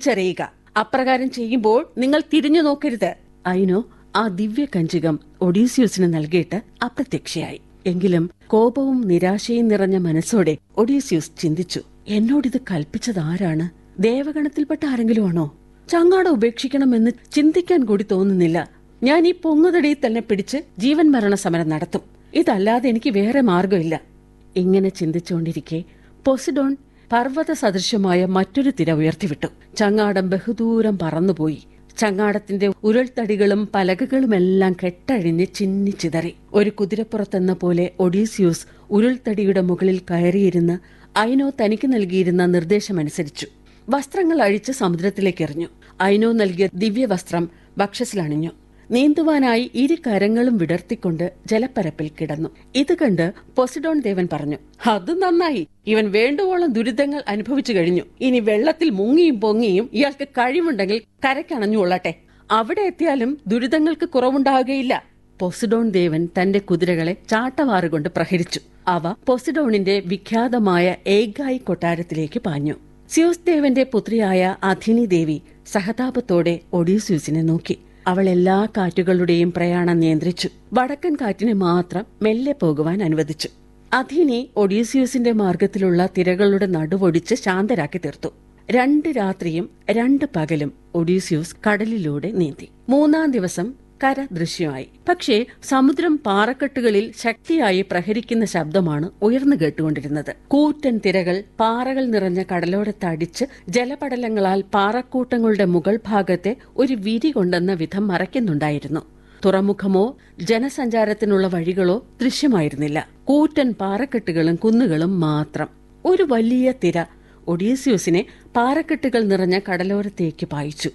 വലിച്ചെറിയുക. അപ്രകാരം ചെയ്യുമ്പോൾ നിങ്ങൾ തിരിഞ്ഞു നോക്കരുത്. ഐനോ ആ ദിവ്യ കഞ്ചികം ഒഡീസിയൂസിന് നൽകിയിട്ട് അപ്രത്യക്ഷയായി. എങ്കിലും കോപവും നിരാശയും നിറഞ്ഞ മനസ്സോടെ ഒഡീസിയൂസ് ചിന്തിച്ചു, എന്നോടിത് കൽപ്പിച്ചതാരാണ്? ദേവഗണത്തിൽപ്പെട്ട ആരെങ്കിലും ആണോ? ചങ്ങാടം ഉപേക്ഷിക്കണമെന്ന് ചിന്തിക്കാൻ കൂടി തോന്നുന്നില്ല. ഞാൻ ഈ പൊങ്ങുതടിയിൽ തന്നെ പിടിച്ച് ജീവൻ മരണ സമരം നടത്തും. ഇതല്ലാതെ എനിക്ക് വേറെ മാർഗമില്ല. ഇങ്ങനെ ചിന്തിച്ചുകൊണ്ടിരിക്കെ പോസിഡോൺ പർവ്വത സദൃശമായ മറ്റൊരു തിര ഉയർത്തിവിട്ടു. ചങ്ങാടം ബഹുദൂരം പറന്നുപോയി. ചങ്ങാടത്തിന്റെ ഉരുൾത്തടികളും പലകകളുമെല്ലാം കെട്ടഴിഞ്ഞ് ചിന്നിച്ചിതറി. ഒരു കുതിരപ്പുറത്തെന്ന പോലെ ഒഡീസിയൂസ് ഉരുൾത്തടിയുടെ മുകളിൽ കയറിയിരുന്ന് ഐനോ തനിക്ക് നൽകിയിരുന്ന നിർദ്ദേശമനുസരിച്ചു. വസ്ത്രങ്ങൾ അഴിച്ച് സമുദ്രത്തിലേക്ക് എറിഞ്ഞു. ഐനോ നൽകിയ ദിവ്യവസ്ത്രം വക്ഷസിലണിഞ്ഞു. നീന്തുവാനായി ഇരു കരങ്ങളും വിടർത്തിക്കൊണ്ട് ജലപ്പരപ്പിൽ കിടന്നു. ഇത് കണ്ട് പോസിഡോൺ ദേവൻ പറഞ്ഞു, അത് നന്നായി. ഇവൻ വേണ്ടുവോളം ദുരിതങ്ങൾ അനുഭവിച്ചു കഴിഞ്ഞു. ഇനി വെള്ളത്തിൽ മുങ്ങിയും പൊങ്ങിയും ഇയാൾക്ക് കഴിവുണ്ടെങ്കിൽ കരയ്ക്കണഞ്ഞുകൊള്ളട്ടെ. അവിടെ എത്തിയാലും ദുരിതങ്ങൾക്ക് കുറവുണ്ടാകുകയില്ല. പോസിഡോൺ ദേവൻ തന്റെ കുതിരകളെ ചാട്ടവാറുകൊണ്ട് പ്രഹരിച്ചു. അവ പോസിഡോണിന്റെ വിഖ്യാതമായ ഏഗായി കൊട്ടാരത്തിലേക്ക് പാഞ്ഞു. സ്യൂസ് ദേവന്റെ പുത്രിയായ അഥിനി ദേവി സഹതാപത്തോടെ ഒഡീസിയൂസിനെ നോക്കി. അവൾ എല്ലാ കാറ്റുകളുടെയും പ്രയാണം നിയന്ത്രിച്ചു. വടക്കൻ കാറ്റിനെ മാത്രം മെല്ലെ പോകുവാൻ അനുവദിച്ചു. അഥിനി ഒഡീസിയൂസിന്റെ മാർഗത്തിലുള്ള തിരകളുടെ നടുവൊടിച്ച് ശാന്തരാക്കി തീർത്തു. 2 രാത്രിയും 2 പകലും ഒഡീസിയൂസ് കടലിലൂടെ നീന്തി. 3-ാം ദിവസം കര ദൃശ്യമായി. പക്ഷേ സമുദ്രം പാറക്കെട്ടുകളിൽ ശക്തിയായി പ്രഹരിക്കുന്ന ശബ്ദമാണ് ഉയർന്നു കേട്ടുകൊണ്ടിരുന്നത്. കൂറ്റൻ തിരകൾ പാറകൾ നിറഞ്ഞ കടലോരത്തടിച്ച് ജലപടലങ്ങളാൽ പാറക്കൂട്ടങ്ങളുടെ മുകൾ ഭാഗത്തെ ഒരു വിരി കൊണ്ടെന്ന വിധം മറയ്ക്കുന്നുണ്ടായിരുന്നു. തുറമുഖമോ ജനസഞ്ചാരത്തിനുള്ള വഴികളോ ദൃശ്യമായിരുന്നില്ല. കൂറ്റൻ പാറക്കെട്ടുകളും കുന്നുകളും മാത്രം. ഒരു വലിയ തിര ഒഡീസിയൂസിനെ പാറക്കെട്ടുകൾ നിറഞ്ഞ കടലോരത്തേക്ക് പായിച്ചു.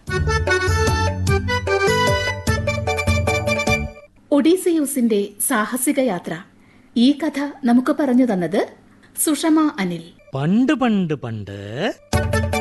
ഒഡീസിയൂസിന്റെ സാഹസിക യാത്ര. ഈ കഥ നമുക്ക് പറഞ്ഞു തന്നത് സുഷമ അനിൽ. പണ്ട് പണ്ട് പണ്ട്